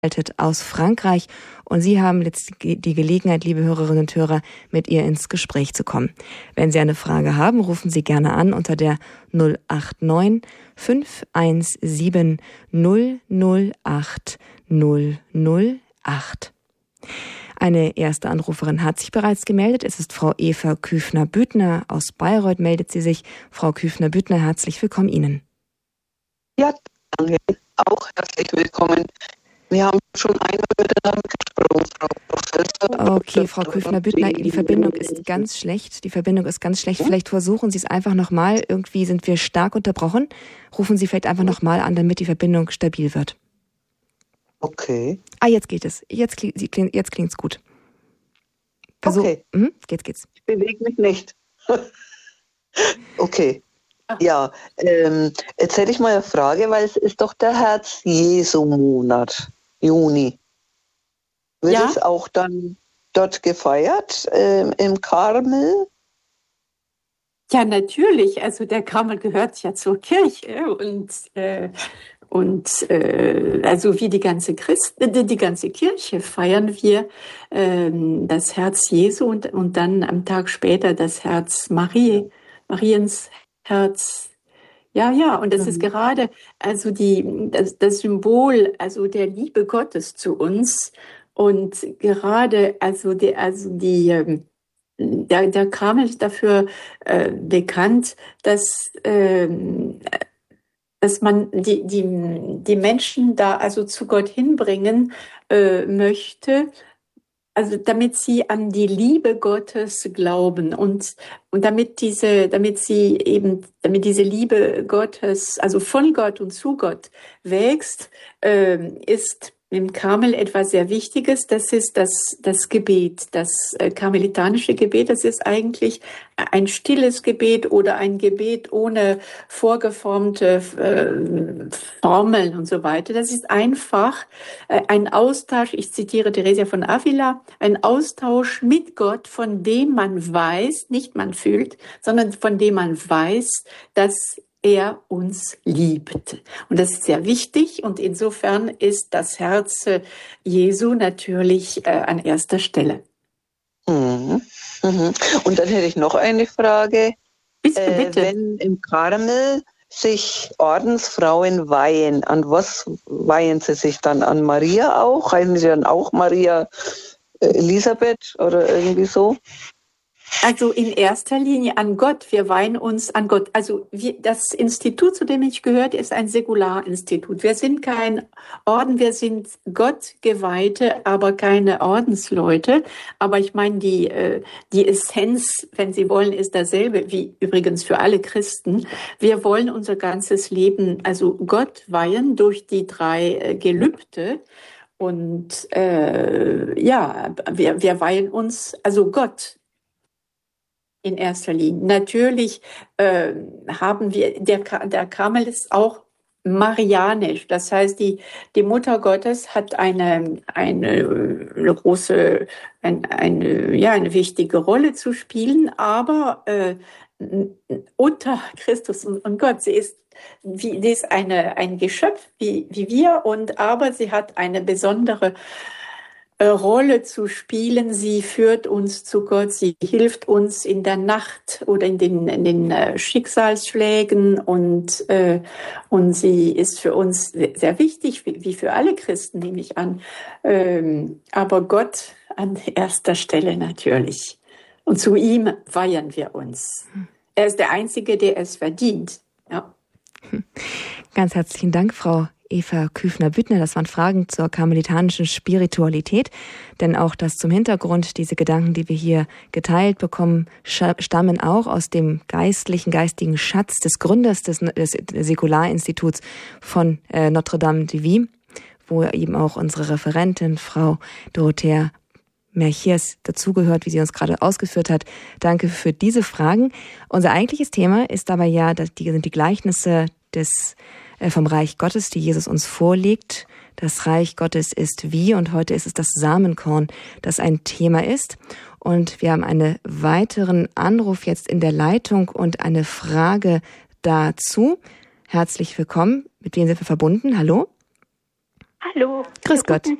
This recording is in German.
aus Frankreich und Sie haben jetzt die Gelegenheit, liebe Hörerinnen und Hörer, mit ihr ins Gespräch zu kommen. Wenn Sie eine Frage haben, rufen Sie gerne an unter der 089 517 008 008. Eine erste Anruferin hat sich bereits gemeldet. Es ist Frau Eva Küfner-Büttner aus Bayreuth, meldet sie sich. Frau Küfner-Büttner, herzlich willkommen Ihnen. Ja, danke. Auch herzlich willkommen. Wir haben schon einmal miteinander gesprochen, Frau Professor. Okay, Frau Küfner-Büttner, die Verbindung ist ganz schlecht. Vielleicht versuchen Sie es einfach nochmal. Irgendwie sind wir stark unterbrochen. Rufen Sie vielleicht einfach nochmal an, damit die Verbindung stabil wird. Okay. Jetzt geht es. Jetzt klingt's gut. Okay. Geht's. Ich bewege mich nicht. Okay. Ja, jetzt hätte ich mal eine Frage, weil es ist doch der Herz-Jesu-Monat, Juni. Wird es auch dann dort gefeiert, im Karmel? Ja, natürlich. Also der Karmel gehört ja zur Kirche und also wie die ganze Kirche feiern wir das Herz Jesu und dann am Tag später das Herz Mariens Herz. Ja, und das ist gerade also das Symbol also der Liebe Gottes zu uns und gerade der Karmel ist dafür bekannt, dass man die Menschen da also zu Gott hinbringen möchte, also damit sie an die Liebe Gottes glauben und damit diese Liebe Gottes, also von Gott und zu Gott wächst, ist im Karmel etwas sehr Wichtiges. Das ist das Gebet, das karmelitanische Gebet. Das ist eigentlich ein stilles Gebet oder ein Gebet ohne vorgeformte Formeln und so weiter. Das ist einfach ein Austausch, ich zitiere Theresia von Avila, ein Austausch mit Gott, von dem man weiß, nicht man fühlt, sondern von dem man weiß, dass er uns liebt. Und das ist sehr wichtig und insofern ist das Herz Jesu natürlich an erster Stelle. Und dann hätte ich noch eine Frage. Bitte. Wenn im Karmel sich Ordensfrauen weihen, an was weihen sie sich dann? An Maria auch? Heißen sie dann auch Maria Elisabeth oder irgendwie so? Also in erster Linie an Gott. Wir weihen uns an Gott. Also das Institut, zu dem ich gehört, ist ein Säkularinstitut. Wir sind kein Orden, wir sind Gottgeweihte, aber keine Ordensleute. Aber ich meine, die Essenz, wenn Sie wollen, ist dasselbe, wie übrigens für alle Christen. Wir wollen unser ganzes Leben, also Gott weihen durch die 3 Gelübde. Und wir weihen uns, also Gott, in erster Linie. Natürlich haben wir, der Karmel ist auch marianisch. Das heißt, die Mutter Gottes hat eine große, eine wichtige Rolle zu spielen, aber unter Christus und Gott. Sie ist ein Geschöpf wie wir aber sie hat eine besondere Rolle zu spielen. Sie führt uns zu Gott, sie hilft uns in der Nacht oder in den Schicksalsschlägen und sie ist für uns sehr wichtig, wie für alle Christen, nehme ich an. Aber Gott an erster Stelle natürlich. Und zu ihm weihen wir uns. Er ist der Einzige, der es verdient. Ja. Ganz herzlichen Dank, Frau Eva Küfner-Büttner. Das waren Fragen zur karmelitanischen Spiritualität, denn auch das zum Hintergrund, diese Gedanken, die wir hier geteilt bekommen, stammen auch aus dem geistigen Schatz des Gründers des Säkularinstituts von Notre-Dame de Vie, wo eben auch unsere Referentin, Frau Dorothea Merchiers, dazugehört, wie sie uns gerade ausgeführt hat. Danke für diese Fragen. Unser eigentliches Thema ist aber sind die Gleichnisse vom Reich Gottes, die Jesus uns vorlegt. Das Reich Gottes ist wie, und heute ist es das Samenkorn, das ein Thema ist. Und wir haben einen weiteren Anruf jetzt in der Leitung und eine Frage dazu. Herzlich willkommen. Mit wem sind wir verbunden? Hallo? Hallo. Grüß Gott.